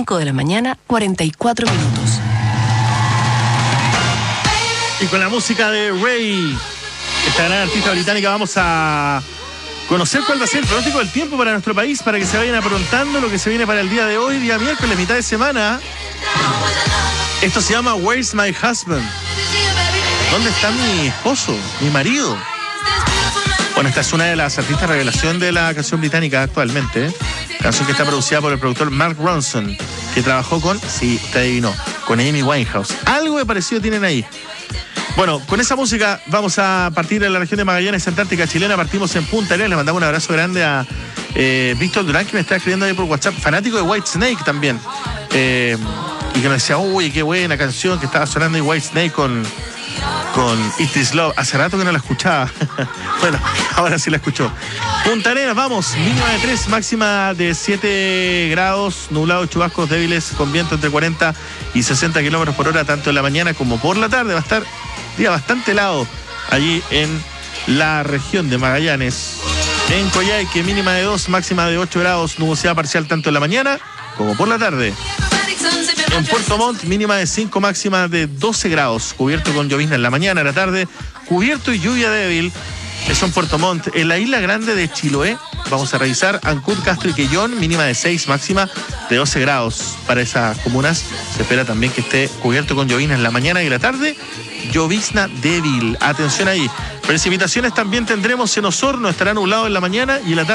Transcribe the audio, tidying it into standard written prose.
5 de la mañana, 44 minutos. Y con la música de Ray, esta gran artista británica, vamos a conocer cuál va a ser el pronóstico del tiempo para nuestro país, para que se vayan aprontando lo que se viene para el día de hoy, día miércoles, mitad de semana. Esto se llama Where's My Husband? ¿Dónde está mi esposo, mi marido? Bueno, esta es una de las artistas revelación de la canción británica actualmente, ¿eh? Canción que está producida por el productor Mark Ronson, que trabajó con, sí, usted adivinó, con Amy Winehouse. Algo de parecido tienen ahí. Bueno, con esa música vamos a partir de la región de Magallanes, Antártica chilena. Partimos en Punta Arenas. Le mandamos un abrazo grande a Víctor Durán, que me está escribiendo ahí por WhatsApp, fanático de Whitesnake también. Y que me decía, uy, qué buena canción que estaba sonando en Whitesnake con It Is Love. Hace rato que no la escuchaba. Bueno, ahora sí la escuchó. Punta Arenas, vamos, mínima de 3, máxima de 7 grados, nublado, chubascos débiles con viento entre 40 y 60 kilómetros por hora, tanto en la mañana como por la tarde. Va a estar día bastante helado allí en la región de Magallanes. En Coyhaique, mínima de 2, máxima de 8 grados, nubosidad parcial tanto en la mañana como por la tarde. En Puerto Montt, mínima de 5, máxima de 12 grados, cubierto con llovizna en la mañana, en la tarde, cubierto y lluvia débil. Eso en Puerto Montt. En la isla grande de Chiloé, vamos a revisar Ancud, Castro y Quellón, mínima de 6, máxima de 12 grados. Para esas comunas se espera también que esté cubierto con llovizna en la mañana y en la tarde, llovizna débil. Atención ahí. Precipitaciones también tendremos en Osorno, estará nublado en la mañana y en la tarde.